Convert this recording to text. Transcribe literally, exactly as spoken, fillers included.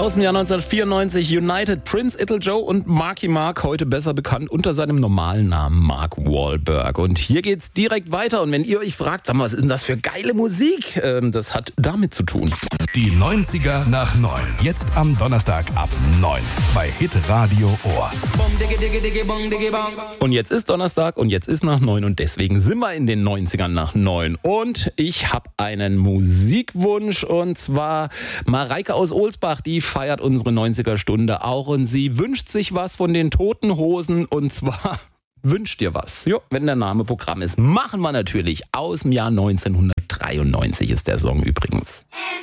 Aus dem Jahr neunzehnhundertvierundneunzig, United, Prince, Ittle Joe und Marky Mark, heute besser bekannt unter seinem normalen Namen Mark Wahlberg. Und hier geht's direkt weiter. Und wenn ihr euch fragt, sag mal, was ist denn das für geile Musik? Ähm, das hat damit zu tun. Die neunziger nach neun. Jetzt am Donnerstag ab neun bei Hitradio Ohr. Und jetzt ist Donnerstag und jetzt ist nach neun und deswegen sind wir in den neunzigern nach neun. Und ich habe einen Musikwunsch und zwar Mareike aus Ohlsbach, die feiert unsere neunziger-Stunde auch und sie wünscht sich was von den Toten Hosen und zwar wünscht dir was. Jo, wenn der Name Programm ist, machen wir natürlich. Aus dem Jahr neunzehnhundertdreiundneunzig ist der Song übrigens.